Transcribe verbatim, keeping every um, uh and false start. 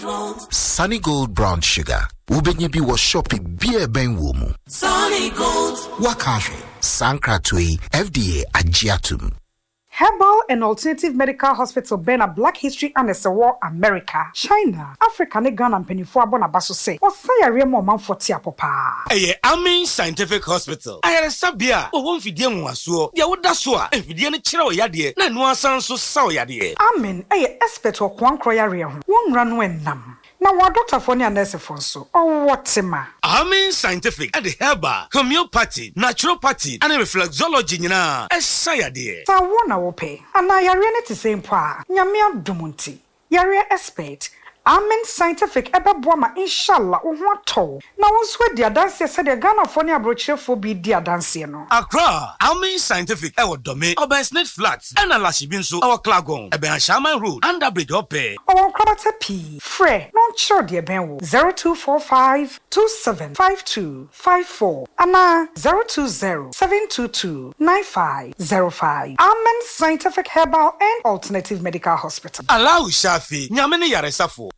Sunny Gold brown sugar. Ubenye bi wa shopping beer ben womu. Sunny Gold. Wakafe. Sankratui F D A Agiatum. Herbal and Alternative Medical Hospital Bena Black History and War America, China, Africa ne Ghana mpenifo abona baso se. Osaya mo manfo ti apopa. Eye Amin Scientific Hospital. Ayere sabia, o won fidie nwaso. Dia woda so a, fidie ne kire o yade, na no asan so sa o yade. Amin, eye expert o kwankro yare ho. Won ra no enam. Na wa doctor for ne nurse for so. O wotema. Amin Scientific at the herbal, homeopathy, naturopathy, and reflexology nyina. Esayade. Sa wona wo pe. Ana yare ne te same pa. Nyame adumunti. Yare expert. Amen Scientific ebe boama inshallah wo ho ato. Na wo so di adanse se de Ghana for ne abrochirefo bi di adanse no. Accra, Amin Scientific e wo dome, Oben Snake Flats, and Alashi Binso, our Klagon, Eben Shaman Road, under bridge ope. O kwabata P. Fre, non sure de ben wo zero two four five two seven five two five four. Ana zero two zero seven two two nine five zero five. Amen Scientific Herbal and Alternative Medical Hospital. Allow Shafi, Nyamene Yaresafo.